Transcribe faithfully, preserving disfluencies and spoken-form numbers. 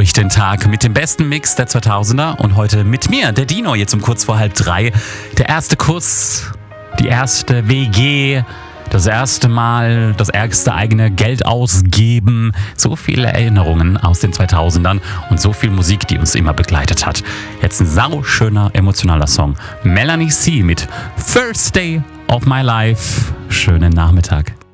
euch den Tag mit dem besten Mix der zweitausender und heute mit mir, der Dino, jetzt um kurz vor halb drei. Der erste Kuss, die erste W G, das erste Mal, das erste eigene Geld ausgeben. So viele Erinnerungen aus den zweitausendern und so viel Musik, die uns immer begleitet hat. Jetzt ein sauschöner, emotionaler Song. Melanie C. mit First Day of My Life. Schönen Nachmittag.